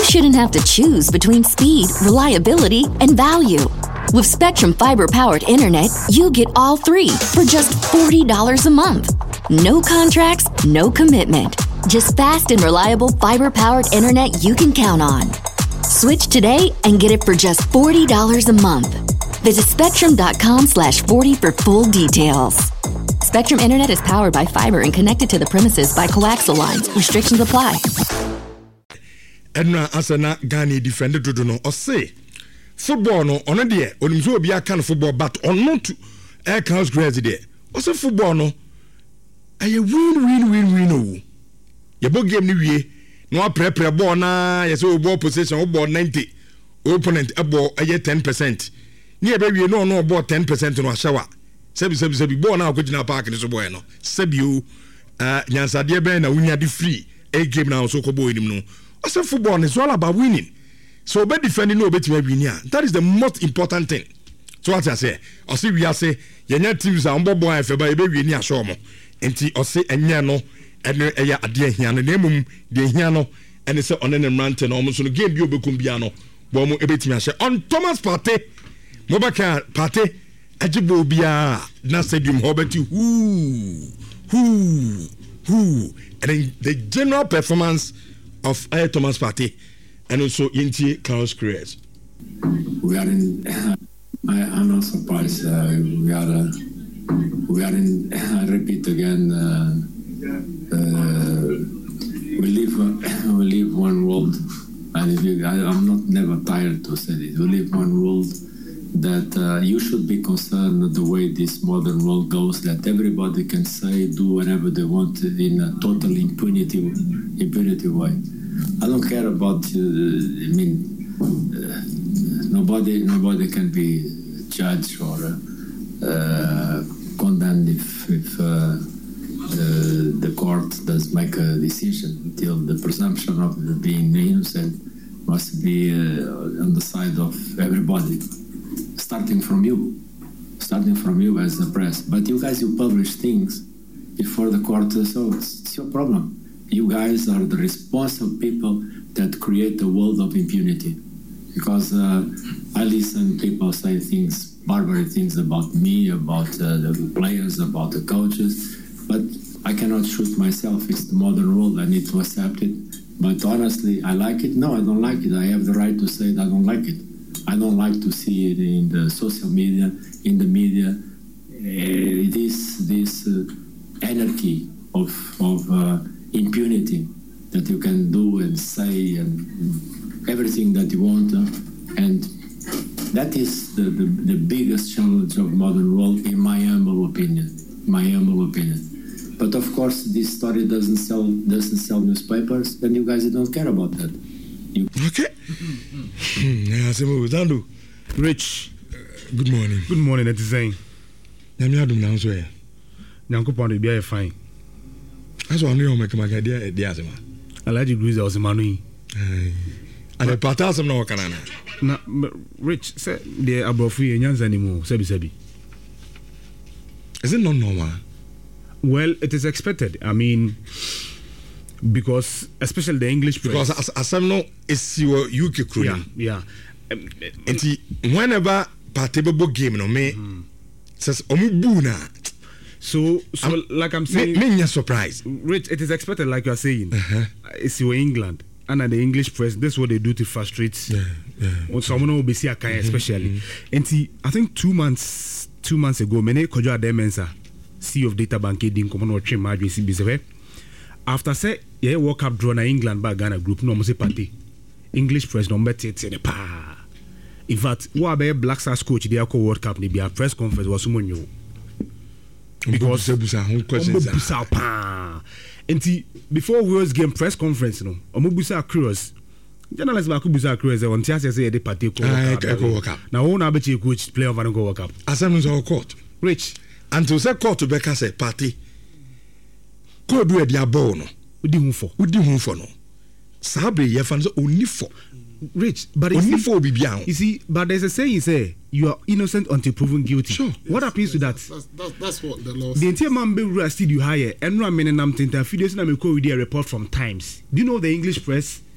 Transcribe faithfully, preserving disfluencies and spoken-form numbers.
shouldn't have to choose between speed, reliability, and value. With Spectrum Fiber-powered internet, you get all three for just forty dollars a month. No contracts, no commitment. Just fast and reliable fiber-powered internet you can count on. Switch today and get it for just forty dollars a month. Visit spectrum.com slash 40 for full details. Spectrum Internet is powered by fiber and connected to the premises by coaxial lines. Restrictions apply. Edna Asana Gani defended to do no or say football no on a dear or him be a can football but on not to air cows grassy there. Also football no a win win win win no. Your book game new year no pre pre ball na yes o ball possession o ball ninety opponent a ball a ten percent. Near baby no no ball ten percent no shower. Sebi sebi sebi ball na go jina park ni so boy no. Sebi o uh nyansa de ben na wunya di free a game na so ko boy nim no. Also football is all about winning. So be defending no bet win. That is the most important thing. So what I say, I see we are say yenya teams are mbo boy fe ba be win asho mo. Enti o say enya no ene eya ade hia no nemum de hia no ene say on ne rant no mo so no game bi obekum bia no bo mo ebetimi ahye on Thomas Partey Mobaka Partey ajibo bia na stadium hobeti who who who and the general performance of uh, Thomas Partey and also Inti Carlos Cruz. We are in. Uh, I am not surprised. Uh, we are. Uh, we are in. I repeat again. Uh, uh, we live. Uh, we live one world, and if you, I, I'm not never tired to say this. We live one world that uh, you should be concerned the way this modern world goes. That everybody can say, do whatever they want in a total impunity, impunity way. I don't care about. Uh, I mean, uh, nobody, nobody can be judged or uh, condemned if, if uh, uh, the court does make a decision. Until the presumption of being innocent must be uh, on the side of everybody, starting from you, starting from you as the press. But you guys, you publish things before the court, so it's, it's your problem. You guys are the responsible people that create a world of impunity. Because uh, I listen people say things, barbaric things about me, about uh, the players, about the coaches, but I cannot shoot myself. It's the modern world. I need to accept it. But honestly, I like it. No, I don't like it. I have the right to say that I don't like it. I don't like to see it in the social media, in the media. Uh, this this uh, anarchy of of uh, impunity that you can do and say and everything that you want, uh, and that is the, the, the biggest challenge of modern world, in my humble opinion. My humble opinion. But of course, this story doesn't sell doesn't sell newspapers. Then you guys don't care about that. You okay. Rich, good morning. Good morning, it is saying. Nyame adum na nso ya. Nyankopon dey be fine. Aso anu yo make my idea dey asema. Alaji Griza osemanu yi. Eh. And the part asem na wakana na. Na Rich say the abrofu ye nyanza ni mu sebi sebi. Is it not normal? Well, it is expected. I mean, because especially the English press. Because as asem no is your U K crew. Yeah, yeah. Um, and whenever Partey game no me mm. says omubu na. So, so I'm, like I'm saying, me, me surprise. Rich, it is expected, like you are saying. Uh-huh. It's your England and the English press. This is what they do to frustrate. Yeah, yeah. Someone will be see especially. Mm-hmm. And see, I think two months, two months ago, many Kojo Ademensa, C E O of Data Bank, didn't come on or train margin C B C. After say, yeah, World Cup draw na England by Ghana group, no must party. English press no better say the pa. In fact, what about Black Stars coach the Aqua World Cup? They be a press conference was someone new. Because and see, before World Game press conference, no, Omubusa Cruz, journalist Bakubusa Cruz, on Tiasia say the party World Cup. Now, one abechi coach play over and go World Cup. Asamus our court, Rich, and to say court to Becca say party. Go do a diabono. Udi hunfo, udi hunfo no. Sabe ye fans only for. Rich, but only you for be you see, but there's a saying say you are innocent until proven guilty. Sure. What yes, happens yes, to that? That's, that's, that's what the law says. The entire man be still you hire and run men and I'm thinking videos na me call with a report from Times. Do you know the English press?